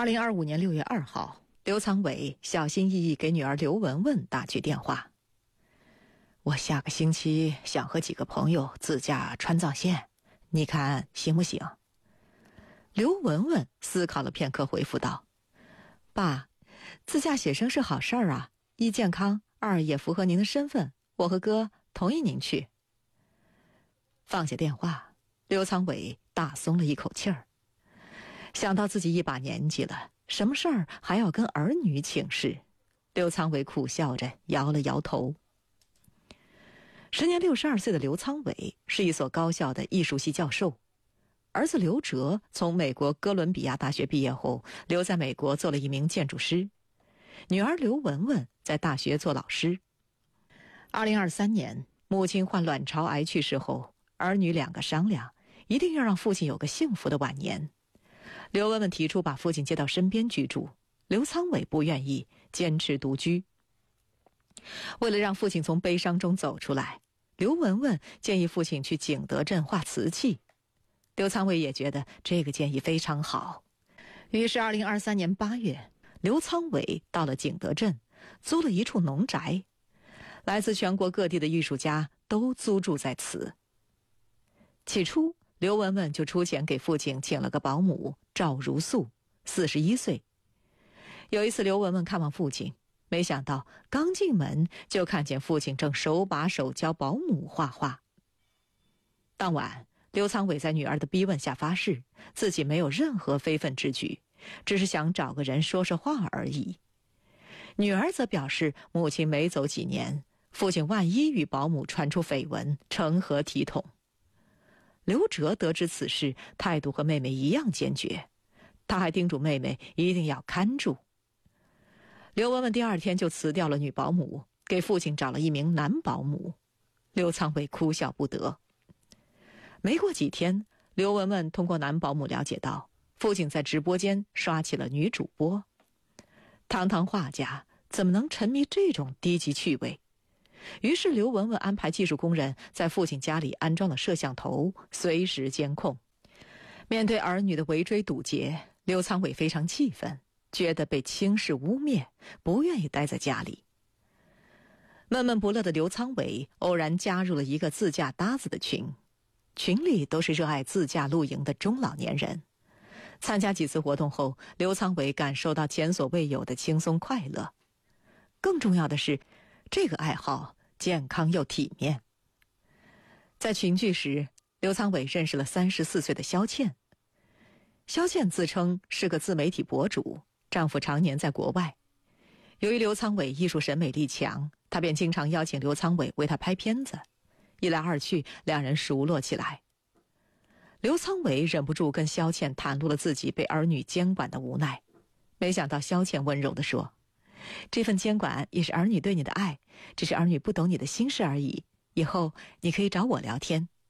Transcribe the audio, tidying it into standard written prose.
2025年6月2号，刘苍伟小心翼翼给女儿刘雯雯打去电话。我下个星期想和几个朋友自驾川藏线，你看行不行？刘雯雯思考了片刻回复道：爸，自驾写生是好事儿啊，一健康，二也符合您的身份，我和哥同意您去。放下电话，刘苍伟大松了一口气儿。想到自己一把年纪了，什么事儿还要跟儿女请示，刘苍伟苦笑着摇了摇头。时年62岁的刘苍伟是一所高校的艺术系教授，儿子刘哲从美国哥伦比亚大学毕业后留在美国做了一名建筑师，女儿刘雯雯在大学做老师。2023年，母亲患卵巢癌去世后，儿女两个商量，一定要让父亲有个幸福的晚年。刘雯雯提出把父亲接到身边居住，刘苍伟不愿意，坚持独居。为了让父亲从悲伤中走出来，刘雯雯建议父亲去景德镇画瓷器。刘苍伟也觉得这个建议非常好。于是2023年8月，刘苍伟到了景德镇，租了一处农宅，来自全国各地的艺术家都租住在此。起初刘雯雯就出钱给父亲请了个保姆赵如素，41岁。有一次刘雯雯看望父亲，没想到刚进门就看见父亲正手把手教保姆画画。当晚刘苍伟在女儿的逼问下发誓，自己没有任何非分之举，只是想找个人说说话而已。女儿则表示，母亲没走几年，父亲万一与保姆传出绯闻，成何体统？刘哲得知此事，态度和妹妹一样坚决，他还叮嘱妹妹一定要看住。刘雯雯第二天就辞掉了女保姆，给父亲找了一名男保姆。刘苍伟哭笑不得。没过几天，刘雯雯通过男保姆了解到，父亲在直播间刷起了女主播。堂堂画家怎么能沉迷这种低级趣味？于是刘雯雯安排技术工人在父亲家里安装了摄像头，随时监控。面对儿女的围追堵截，刘苍伟非常气愤，觉得被轻视污蔑，不愿意待在家里。闷闷不乐的刘苍伟偶然加入了一个自驾搭子的群，群里都是热爱自驾露营的中老年人。参加几次活动后，刘苍伟感受到前所未有的轻松快乐。更重要的是，这个爱好健康又体面。在群聚时，刘苍伟认识了34岁的肖倩。肖倩自称是个自媒体博主，丈夫常年在国外。由于刘苍伟艺术审美力强，她便经常邀请刘苍伟为她拍片子。一来二去，两人熟络起来。刘苍伟忍不住跟肖倩袒露了自己被儿女监管的无奈。没想到肖倩温柔地说，这份监管也是儿女对你的爱，只是儿女不懂你的心事而已，以后你可以找我聊天。